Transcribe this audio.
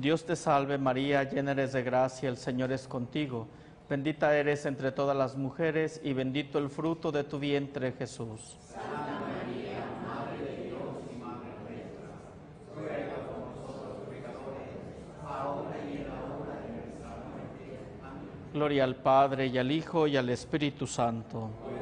Dios te salve María, llena eres de gracia, el Señor es contigo. Bendita eres entre todas las mujeres y bendito el fruto de tu vientre, Jesús. Santa María, Madre de Dios y Madre nuestra, ruega por nosotros pecadores, ahora y en la hora de nuestra muerte. Amén. Gloria al Padre, y al Hijo, y al Espíritu Santo.